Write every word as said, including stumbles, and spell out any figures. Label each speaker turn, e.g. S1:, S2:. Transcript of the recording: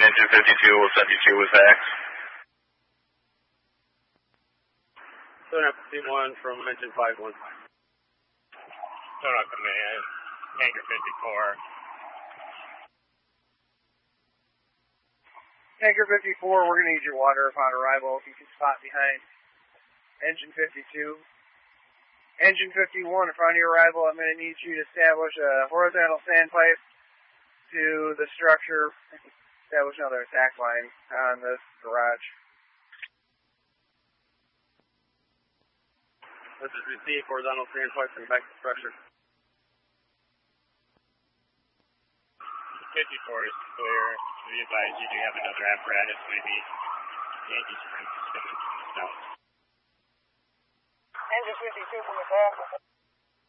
S1: engine fifty-two will send you two with facts.
S2: Sonar fifty-one from engine five one.
S3: Sonar command, Anchor fifty-four.
S4: Anchor fifty-four, we're going to need your water upon arrival if you can spot behind engine fifty-two. Engine fifty-one, upon your arrival, I'm going to need you to establish a horizontal sandpipe to the structure, establish another attack line on this garage.
S2: This is received, horizontal sandpipe and back to structure.
S3: fifty-four is clear. We advise you do have another apparatus, maybe Yankee Spring system. No.
S4: Engine fifty-two from the back.